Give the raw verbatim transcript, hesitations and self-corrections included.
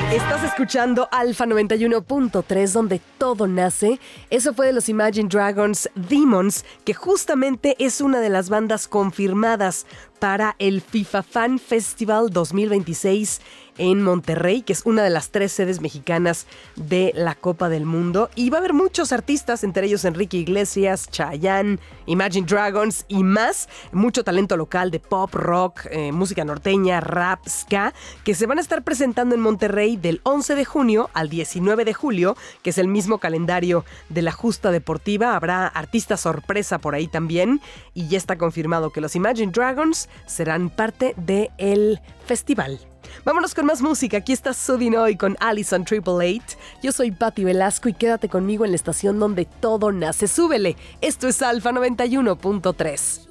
Estás escuchando Alfa noventa y uno punto tres, donde todo nace. Eso fue de los Imagine Dragons, Demons, que justamente es una de las bandas confirmadas para el FIFA Fan Festival dos mil veintiséis en Monterrey, que es una de las tres sedes mexicanas de la Copa del Mundo. Y va a haber muchos artistas, entre ellos Enrique Iglesias, Chayanne, Imagine Dragons y más. Mucho talento local de pop, rock, eh, música norteña, rap, ska, que se van a estar presentando en Monterrey del once de junio al diecinueve de julio, que es el mismo calendario de la justa deportiva. Habrá artistas sorpresa por ahí también, y ya está confirmado que los Imagine Dragons serán parte del festival. Vámonos con más música. Aquí está Sudinoy con Allison Triple Eight. Yo soy Patti Velasco y quédate conmigo en la estación donde todo nace. Súbele. Esto es Alfa noventa y uno punto tres.